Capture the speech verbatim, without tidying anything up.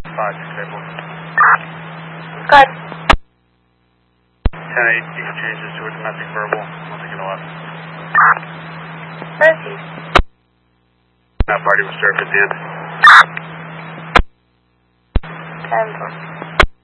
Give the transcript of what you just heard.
five, six, April. Good. ten eight, you can change this to a domestic verbal. Once again, left. Mercy. That party was served at the end. ten four.